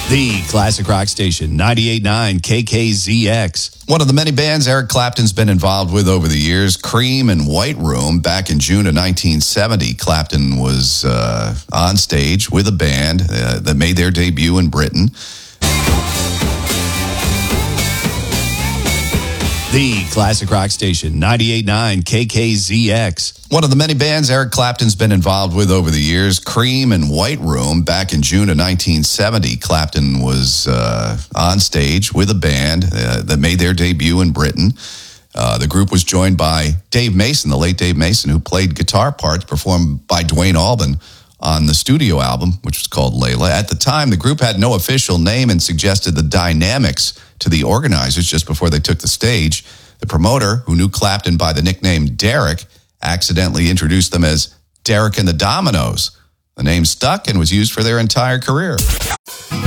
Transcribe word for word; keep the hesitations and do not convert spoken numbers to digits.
The classic rock station, ninety-eight point nine K K Z X. One of the many bands Eric Clapton's been involved with over the years, Cream and White Room. Back in June of nineteen seventy, Clapton was uh, on stage with a band uh, that made their debut in Britain. The classic rock station, ninety-eight point nine K K Z X. One of the many bands Eric Clapton's been involved with over the years, Cream and White Room. Back in June of nineteen seventy, Clapton was uh, on stage with a band uh, that made their debut in Britain. Uh, the group was joined by Dave Mason, the late Dave Mason, who played guitar parts performed by Duane Allman on the studio album, which was called Layla. At the time, the group had no official name and suggested the Dynamics to the organizers just before they took the stage. The promoter, who knew Clapton by the nickname Derek, accidentally introduced them as Derek and the Dominoes. The name stuck and was used for their entire career.